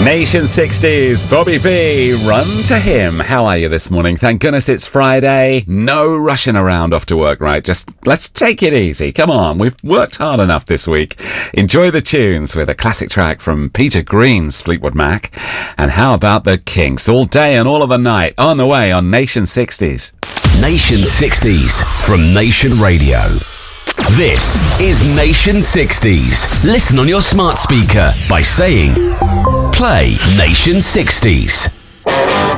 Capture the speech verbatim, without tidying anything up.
Nation sixties, Bobby V, Run to Him. How are you this morning? Thank goodness it's Friday. No rushing around off to work, right? Just let's take it easy. Come on, we've worked hard enough this week. Enjoy the tunes with a classic track from Peter Green's Fleetwood Mac. And how about the Kinks? All day and all of the night on the way on Nation sixties. Nation sixties from Nation Radio. This is Nation sixties. Listen on your smart speaker by saying, play Nation sixties.